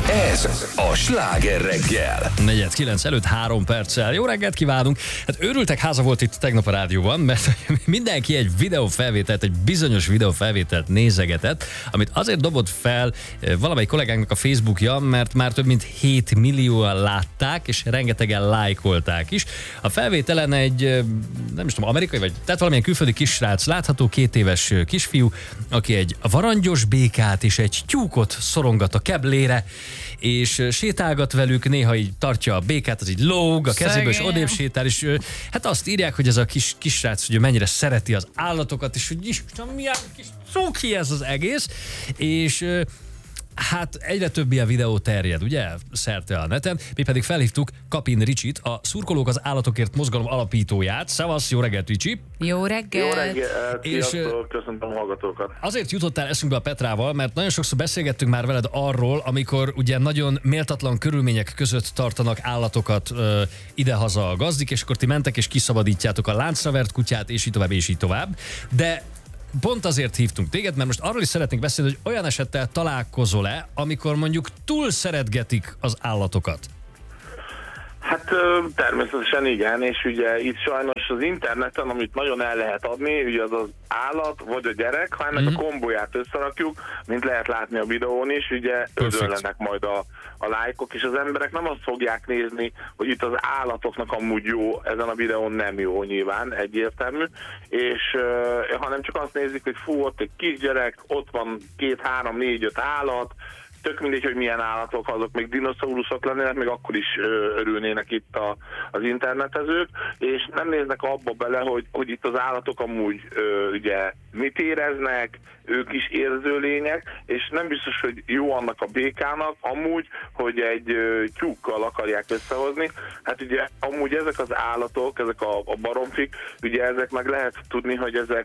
Ez a Sláger reggel. 4:09 előtt 3 perccel. Jó reggelt kívánunk! Hát őrültek háza volt itt tegnap a rádióban, mert mindenki egy videófelvételt, egy bizonyos videófelvételt nézegetett, amit azért dobott fel valamelyik kollégánknak a Facebookja, mert már több mint 7 millióan látták, és rengetegen lájkolták is. A felvételen egy, nem is tudom, amerikai, vagy tehát valamilyen külföldi kisrác látható, 2 éves kisfiú, aki egy varangyos békát és egy tyúkot szorongat a keblére, és sétálgat velük, néha így tartja a békát, az így lóg a kezéből, és odébb sétál, és hát azt írják, hogy ez a kisrác, hogy mennyire szereti az állatokat, és hogy Isten, milyen kis cuki ez az egész, és hát egyre több ilyen videó terjed, ugye, szerte a neten. Mi pedig felhívtuk Kapin Ricsit, a Szurkolók az Állatokért mozgalom alapítóját. Szevasz, jó reggelt, Ricsi! Jó reggelt! Jó reggelt! Sziasztok, köszöntöm a hallgatókat! Azért jutottál eszünkbe a Petrával, mert nagyon sokszor beszélgettünk már veled arról, amikor ugye nagyon méltatlan körülmények között tartanak állatokat idehaza a gazdik, és akkor ti mentek és kiszabadítjátok a láncra vert kutyát, és így tovább, és így tovább. De pont azért hívtunk téged, mert most arról is szeretnénk beszélni, hogy olyan esettel találkozol-e, amikor mondjuk túl szeretgetik az állatokat? Hát természetesen igen, és ugye itt sajnos az interneten, amit nagyon el lehet adni, ugye az az állat vagy a gyerek, ha ennek a kombóját összerakjuk, mint lehet látni a videón is, ugye ödöllenek majd a lájkok, és az emberek nem azt fogják nézni, hogy itt az állatoknak amúgy jó, ezen a videón nem jó nyilván, egyértelmű, és hanem csak azt nézik, hogy fú, ott egy kisgyerek, ott van 2, 3, 4, 5 állat, tök mindegy, hogy milyen állatok, azok még dinoszauruszok lennének, még akkor is örülnének itt az internetezők, és nem néznek abba bele, hogy itt az állatok amúgy ugye mit éreznek, ők is érző lények, és nem biztos, hogy jó annak a békának amúgy, hogy egy tyúkkal akarják összehozni. Hát ugye amúgy ezek az állatok, ezek a baromfik, ugye ezek meg lehet tudni, hogy ezek,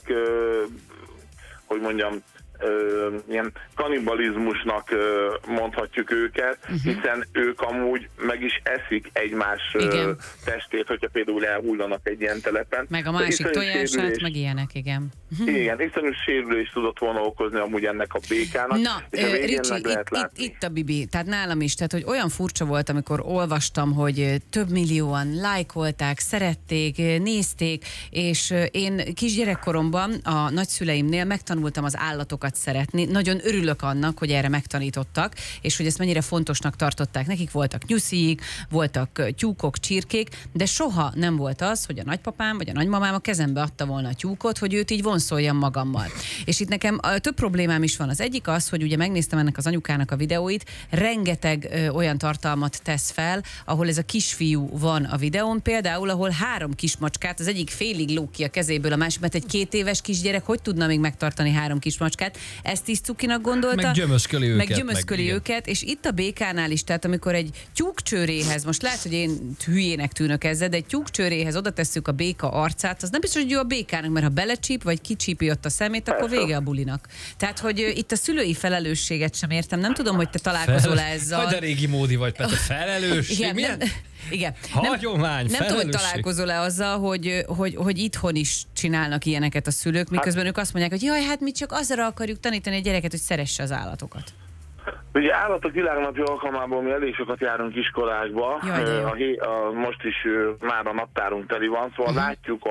hogy mondjam, ilyen kanibalizmusnak mondhatjuk őket, hiszen ők amúgy meg is eszik egymás testét, hogyha például elhullanak egy ilyen telepen. Meg a másik tojását, meg ilyenek, igen. Igen, iszonyú sérülést tudott volna okozni amúgy ennek a békának. Na, Ricsi, itt a Bibi, tehát nálam is, tehát hogy olyan furcsa volt, amikor olvastam, hogy több millióan lájkolták, szerették, nézték, és én kisgyerekkoromban a nagyszüleimnél megtanultam az állatokat szeretni. Nagyon örülök annak, hogy erre megtanítottak, és hogy ezt mennyire fontosnak tartották. Nekik voltak nyusziik, voltak tyúkok, csirkék, de soha nem volt az, hogy a nagypapám vagy a nagymamám a kezembe adta volna a tyúkot, hogy őt így vonszoljam magammal. És itt nekem több problémám is van. Az egyik az, hogy ugye megnéztem ennek az anyukának a videóit, rengeteg olyan tartalmat tesz fel, ahol ez a kisfiú van a videón, például, ahol 3 kismacskát, az egyik félig lóg ki a kezéből, a másik, mert egy 2 éves kisgyerek hogy tudna még megtartani 3 kismacskát? Ezt is cukinak gondolta. Meg gyömöszköli őket. És itt a békánál is, tehát amikor egy tyúkcsőréhez, most lehet, hogy én hülyének tűnök ezzel, de egy tyúkcsőréhez oda tesszük a béka arcát, az nem biztos, hogy jó a békának, mert ha belecsíp, vagy kicsípi ott a szemét, akkor vége a bulinak. Tehát, hogy itt a szülői felelősséget sem értem. Nem tudom, hogy te találkozol ezzel. Vagy a régi módi vagy, Petra, felelősség. Igen. Hagyomány, nem tudom, hogy találkozol-e azzal, hogy itthon is csinálnak ilyeneket a szülők, miközben ők azt mondják, hogy jaj, hát mi csak azra akarjuk tanítani a gyereket, hogy szeresse az állatokat. Ugye állatok világnapja alkalmából mi elég sokat járunk iskolákba, most is már a naptárunk teli van, szóval látjuk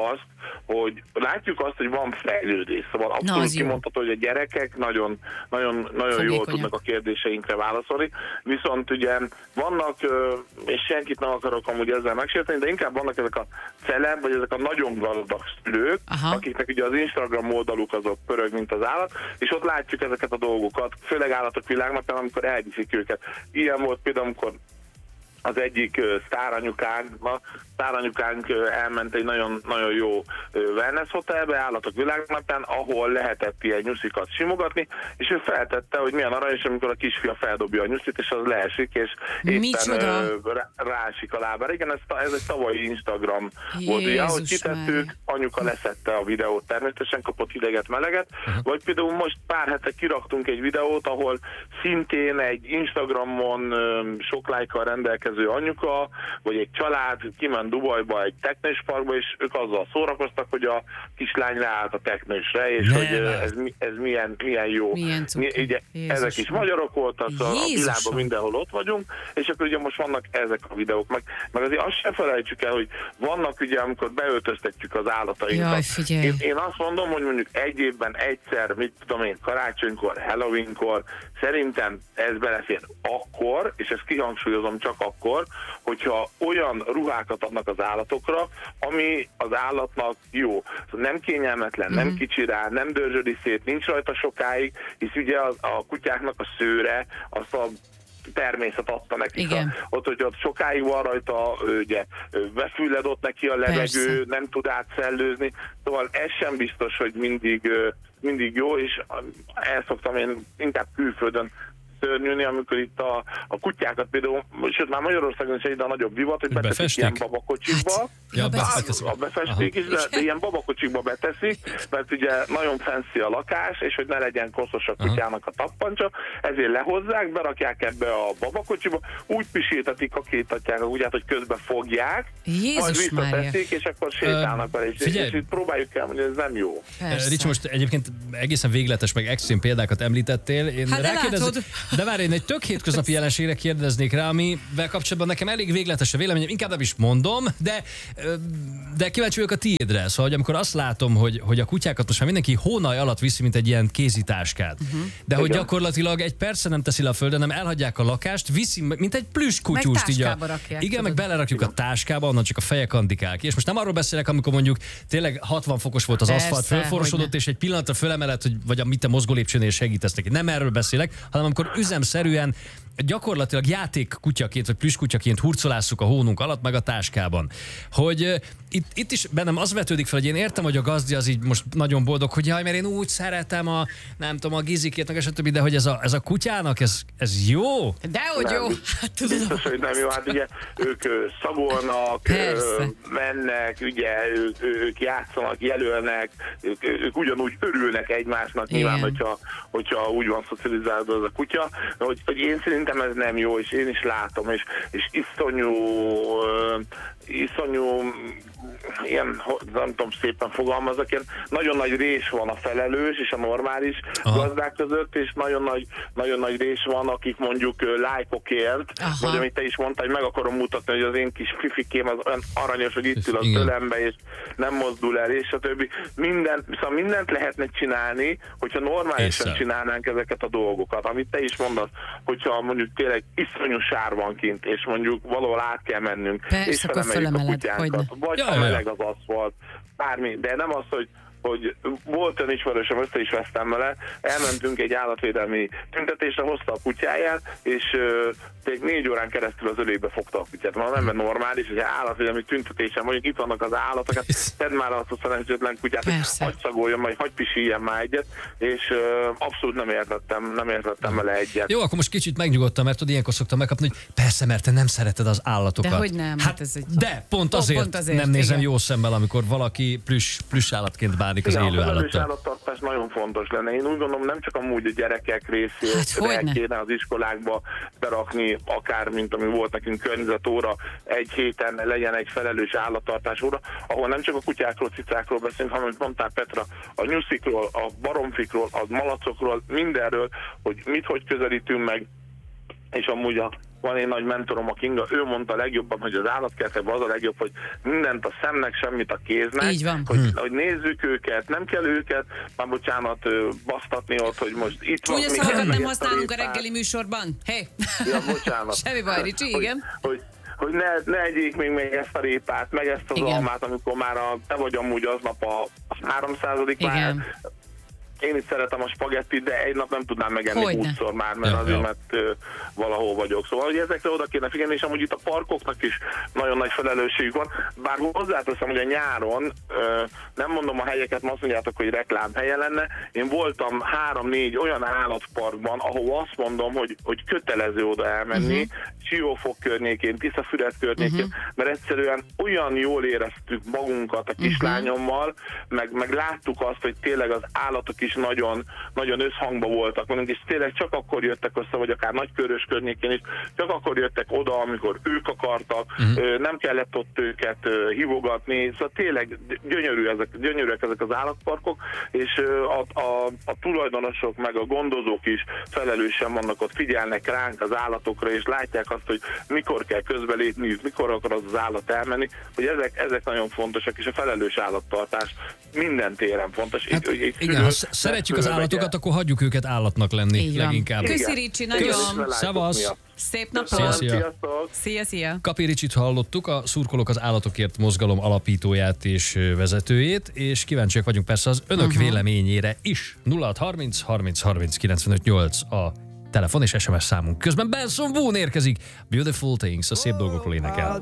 azt, hogy van fejlődés. Szóval abszolút kimondható, hogy a gyerekek nagyon jól tudnak a kérdéseinkre válaszolni. Viszont ugye vannak, és senkit nem akarok amúgy ezzel megsérteni, de inkább vannak ezek a celeb, vagy ezek a nagyon gazdag szülők, akiknek ugye az Instagram oldaluk azok pörög, mint az állat, és ott látjuk ezeket a dolgokat, főleg állatok világnapján, amikor elviszik őket. Ilyen volt például, amikor az egyik sztáranyukánk elment egy nagyon, nagyon jó wellness hotelbe, állatok világnapján, ahol lehetett ilyen nyuszikat simogatni, és ő feltette, hogy milyen aranyos, amikor a kisfia feldobja a nyuszit, és az leesik, és éppen rásik a lábára. Igen, ez egy tavalyi Instagram volt, ugye, ahogy kitettük, anyuka leszette a videót, természetesen kapott hideget, meleget, vagy például most pár hete kiraktunk egy videót, ahol szintén egy Instagramon sok lájkkal rendelkező érkező anyuka, vagy egy család kiment Dubajba egy teknősparkba, és ők azzal szórakoztak, hogy a kislány ráállt a teknősre, és hogy ez milyen jó. Ugye, ezek is magyarok voltak, a világban mindenhol ott vagyunk, és akkor ugye most vannak ezek a videók. Meg azért azt sem felejtsük el, hogy vannak ugye, amikor beöltöztetjük az állatainkat. Én azt mondom, hogy mondjuk egy évben egyszer, mit tudom én, karácsonykor, Halloweenkor, szerintem ez belefér akkor, és ezt kihangsúlyozom csak akkor, hogyha olyan ruhákat adnak az állatokra, ami az állatnak jó. Nem kényelmetlen, nem kicsi rá, nem dörzsödi szét, nincs rajta sokáig, hisz ugye a kutyáknak a szőre, azt a természet adta nekik. Ott, hogy ott sokáig van rajta, ugye befülled ott neki a levegő, persze, nem tud átszellőzni, szóval ez sem biztos, hogy mindig jó, és el szoktam én inkább külföldön szörnyűni, amikor itt a kutyákat például, sőt már Magyarországon is egyre nagyobb divat, hogy beteszik ilyen babakocsikba. Befesték is, de ilyen babakocsikba beteszik, mert ugye nagyon fancy a lakás, és hogy ne legyen koszos a kutyának a tappancsa, ezért lehozzák, berakják ebbe a babakocsiba, úgy pisiltetik, akítatják a kutyát, hogy közben fogják, majd visszateszik, és akkor sétálnak vele, és itt próbáljuk el, hogy ez nem jó. Ricsi, most egyébként egészen végletes, meg extrém példákat említettél. Én de várj, én egy tök hétköznapi jelenségre kérdeznék rá, amivel kapcsolatban nekem elég végletes a véleményem, inkább nem is mondom, de kíváncsi vagyok a tiédre. Szóval, hogy amikor azt látom, hogy a kutyákat most már mindenki hónaj alatt viszi, mint egy ilyen kézitáskát, de hogy gyakorlatilag egy percre nem teszi le a földön, nem elhagyják a lakást, viszi, mint egy plüss kutyust. Meg táskába rakják. Igen, meg belerakjuk a táskába, onnan csak a feje kandikál ki. És most nem arról beszélek, amikor mondjuk tényleg 60 fokos volt az aszfalt, fölforosodott, és egy pillanatra fölemeled, vagy a mit a mozgólépcsőnél segítesz neki. Nem erről beszélek, hanem amikor üzemszerűen gyakorlatilag játékkutyaként, vagy plüsskutyaként hurcolásszuk a hónunk alatt, meg a táskában. Hogy itt is bennem az vetődik fel, hogy én értem, hogy a gazdi az így most nagyon boldog, hogy jaj, mert én úgy szeretem nem tudom, a gizikét, meg stb., de hogy ez a kutyának, ez jó? Dehogy jó! Biztos, hogy nem jó. Hát ugye ők szagolnak, mennek, ugye ők játszanak, jelölnek, ők ugyanúgy örülnek egymásnak, nyilván, hogyha úgy van szocializálva az a kutya, hogy én szerintem ez nem jó, és én is látom, és iszonyú ilyen, nem tudom szépen fogalmazok, ilyen nagyon nagy rés van a felelős és a normális gazdák között, és nagyon nagy rés van, akik mondjuk lájkokért, vagy amit te is mondtál, hogy meg akarom mutatni, hogy az én kis fifikém az olyan aranyos, hogy itt ül az ölembe, és nem mozdul el, és a többi. Szóval mindent lehetne csinálni, hogyha normálisan csinálnánk ezeket a dolgokat. Amit te is mondasz, hogyha mondjuk tényleg iszonyú sár van kint, és mondjuk valahol át kell mennünk, és felemeljük a kutyánkat, vagy ha meleg az aszfalt, bármi, de nem az, hogy volt olyan ismerősöm, össze is vesztem vele, elmentünk egy állatvédelmi tüntetésre, hozta a kutyáját, és 4 órán keresztül az ölébe fogta a kutyát. Ma nem normális, hogy állatvédelmi tüntetésen mondjuk itt vannak az állatok, tedd már azt a szerencsétlen kutyát, hogy hagy szagoljon, majd hagy pisiljen már egyet, és abszolút nem értettem vele egyet. Jó, akkor most kicsit megnyugodtam, mert ilyenkor szoktam megkapni, hogy persze, mert te nem szereted az állatokat. De hogy nem? Hát ez de pont azért nem nézem jó szemmel, amikor valaki plüss állatként bánik az élő állattal. Az állattartás nagyon fontos lenne. Én úgy gondolom, nem csak amúgy a gyerekek részére kéne az iskolákba berakni, akár, mint ami volt nekünk környezetóra, egy héten legyen egy felelős állattartás óra, ahol nem csak a kutyákról, cicákról beszélünk, hanem, mint mondtál Petra, a nyuszikról, a baromfikról, a malacokról, mindenről, hogy hogy közelítünk meg, és amúgy van egy nagy mentorom, a Kinga, ő mondta legjobban, hogy az állatkertekben az a legjobb, hogy mindent a szemnek, semmit a kéznek. Így van. Hogy nézzük őket, nem kell őket, már bocsánat, basztatni ott, hogy most itt van. Úgy a szavakat nem használunk a reggeli műsorban. Hé! Ja, bocsánat. Semmi baj, Ricsi, igen. Hogy ne egyék még ezt a répát, meg ezt az almát, amikor már te vagy amúgy aznap a 300. már. Én is szeretem a spagettit, de egy nap nem tudnám megenni 20-szor már, mert azért, mert valahol vagyok. Szóval, hogy ezekre oda kéne figyelni, és amúgy itt a parkoknak is nagyon nagy felelősségük van. Bár hozzáteszem, hogy a nyáron, nem mondom a helyeket, mert azt mondjátok, hogy reklámhelye lenne. Én voltam 3-4 olyan állatparkban, ahol azt mondom, hogy kötelező oda elmenni, Siófok környékén, Tiszafüred környékén, mert egyszerűen olyan jól éreztük magunkat a kislányommal, meg láttuk azt, hogy tényleg az állatok is is nagyon, nagyon összhangba voltak velünk, és tényleg csak akkor jöttek össze, vagy akár Nagykörös környékén is, csak akkor jöttek oda, amikor ők akartak, nem kellett ott őket hívogatni, szóval tényleg gyönyörűek ezek az állatparkok, és a tulajdonosok meg a gondozók is felelősen vannak ott, figyelnek ránk az állatokra, és látják azt, hogy mikor kell közbelépni, mikor akar az állat elmenni, hogy ezek nagyon fontosak, és a felelős állattartás minden téren fontos. Hát, igen, ha szeretjük az állatokat, akkor hagyjuk őket állatnak lenni leginkább. Köszi Ricsi, nagyon. Szevasz! Szép napot! Szia! Kapi Ricsit hallottuk, a Szurkolók az Állatokért mozgalom alapítóját és vezetőjét, és kíváncsiak vagyunk persze az önök véleményére is. 0630 30 30 95 8 a telefon és SMS számunk. Közben Benson Boone érkezik. Beautiful Things, a szép dolgokról énekel.